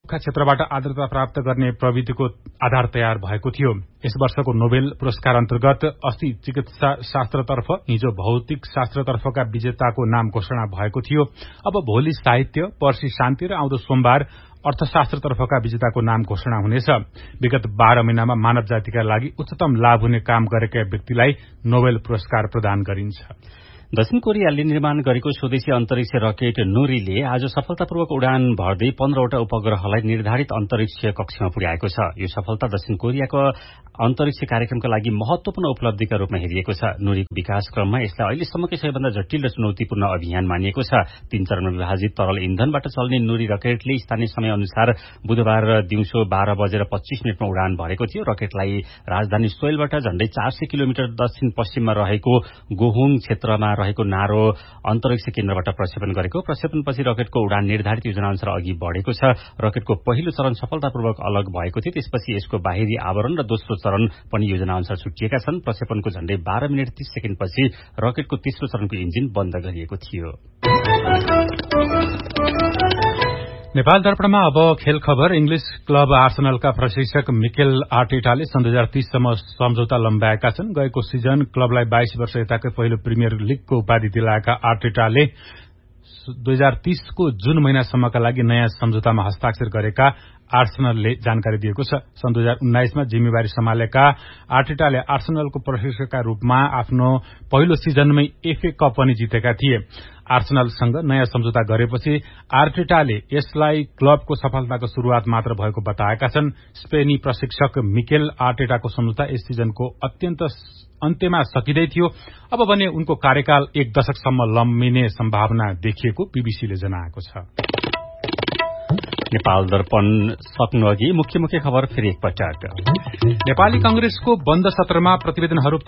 क्षेत्रबाट आर्द्रता प्राप्त गर्ने प्रविधिको आधार तयार भएको थियो। यस वर्षको नोबेल पुरस्कार अन्तर्गत अस्ति चिकित्सा शास्त्रतर्फ, हिजो भौतिक शास्त्रतर्फका विजेताको नाम घोषणा भएको थियो। अब भोलि साहित्य, पर्सि शान्ति र आउँदो सोमबार अर्थशास्त्रतर्फका विजेताको नाम घोषणा हुनेछ। विगत 12 महिनामा मानव जातिका लागि उच्चतम लाभ हुने काम गरेका व्यक्तिलाई नोबेल पुरस्कार प्रदान गरिन्छ। दक्षिण कोरियाले निर्माण गरेको स्वदेशी अन्तरिक्ष रकेट नुरीले आज सफलतापूर्वक उडान भर्दै 15वटा उपग्रहलाई निर्धारित अन्तरिक्ष कक्षमा पुर्याएको छ। यो सफलता दक्षिण कोरियाको अन्तरिक्ष कार्यक्रमका लागि महत्वपूर्ण उपलब्धिका रूपमा हेरिएको छ। नुरीको विकास क्रममा यसलाई अहिलेसम्मकै सबैभन्दा जटिल र चुनौतीपूर्ण अभियान मानिएको छ। 3 चरणमा विभाजित तरल इन्धनबाट चल्ने नुरी रकेटले स्थानीय समय अनुसार बुधबार दिउँसो 12:25 उडान भरेको थियो। रकेटलाई राजधानी सोलबाट झण्डै 400 किलोमिटर दक्षिण पश्चिममा रहेको गोहुङ क्षेत्रमा रहेको नारो अन्तरिक्ष केन्द्रबाट प्रक्षेपण गरेको। प्रक्षेपणपछि रकेटको उडान निर्धारित योजनाअनुसार अघि बढ़ेको छ। रकेटको पहिलो चरण सफलतापूर्वक अलग भएको थियो। त्यसपछि यसको बाहिरी आवरण र दोस्रो चरण पनि योजनाअनुसार छुटिएका छन्। प्रक्षेपणको झण्डै 12 मिनेट 30 सेकेन्डपछि रकेटको तेस्रो चरणको इन्जिन बन्द गरिएको थियो। नेपाल दर्पणमा अब खेल खबर। इंग्लिश क्लब आर्सेनलका प्रशिक्षक मिकेल आर्टेटाले सन् 2030 सम्म सम्झौता लम्ब्याएका छन्। गएको सिजन क्लबलाई 22 वर्ष यताकै पहिलो प्रिमियर लीगको उपाधि दिलाएका आर्टेटाले 2030 को जुन महिनासम्मका लागि नयाँ सम्झौतामा हस्ताक्षर गरेका आर्सेनलले जानकारी दिएको छ। सन् 2019 मा जिम्मेवारी सम्हालेका आर्टेटाले आर्सेनलको प्रशिक्षकका रूपमा आफ्नो पहिलो सिजनमै एफए कप पनि जितेका थिए। आर्सेनलसँग नयाँ सम्झौता गरेपछि आर्टेटाले यसलाई क्लबको सफलताको शुरूआत मात्र भएको बताएका छन्। स्पेनी प्रशिक्षक मिकेल आर्टेटाको सम्झौता यस सिजनको अन्त्यमा सकिँदै थियो। अब भने उनको कार्यकाल 1 दशकसम्म लम्बिने सम्भावना देखिएको बीबीसीले जनाएको छ। नेपाल दर्पण सक्नु अघि मुख्य खबर फेरि एकपटक। नेपाली कांग्रेसको बन्द सत्रमा प्रतिवेदनहरू